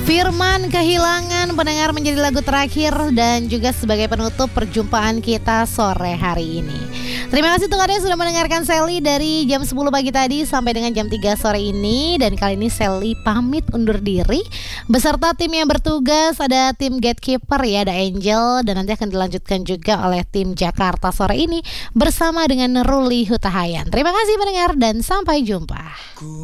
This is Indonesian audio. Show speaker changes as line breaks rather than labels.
Firman Kehilangan pendengar menjadi lagu terakhir dan juga sebagai penutup perjumpaan kita sore hari ini. Terima kasih untuk Anda yang sudah mendengarkan Sally dari jam 10 pagi tadi sampai dengan jam 3 sore ini. Dan kali ini Sally pamit undur diri beserta tim yang bertugas. Ada tim Gatekeeper ya, ada Angel, dan nanti akan dilanjutkan juga oleh tim Jakarta sore ini bersama dengan Ruli Hutahayan. Terima kasih pendengar dan sampai jumpa.